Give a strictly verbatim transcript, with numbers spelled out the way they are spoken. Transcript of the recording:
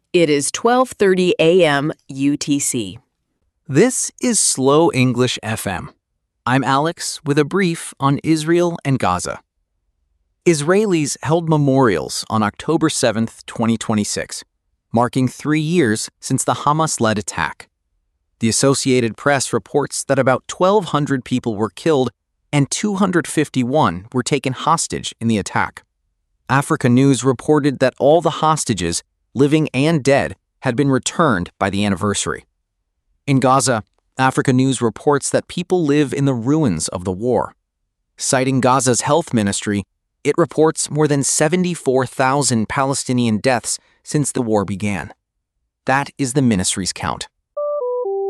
It is twelve thirty a m U T C. This is Slow English F M. I'm Alex with a brief on Israel and Gaza. Israelis held memorials on October seventh, twenty twenty-six, marking three years since the Hamas-led attack. The Associated Press reports that about twelve hundred people were killed and two hundred fifty-one were taken hostage in the attack. Africa News reported that all the hostages, living and dead, had been returned by the anniversary. In Gaza, Africa News reports that people live in the ruins of the war. Citing Gaza's health ministry, it reports more than seventy-four thousand Palestinian deaths since the war began. That is the ministry's count.